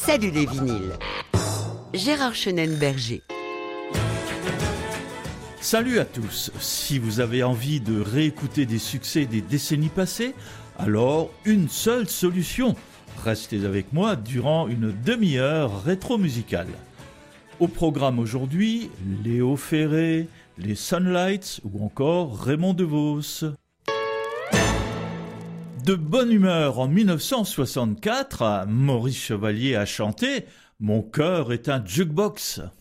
Salut les vinyles. Gérard Chenen-Berger. Salut à tous. Si vous avez envie de réécouter des succès des décennies passées, alors une seule solution. Restez avec moi durant une demi-heure rétro-musicale. Au programme aujourd'hui, Léo Ferré, les Sunlights ou encore Raymond DeVos. De bonne humeur en 1964, Maurice Chevalier a chanté « Mon cœur est un jukebox ».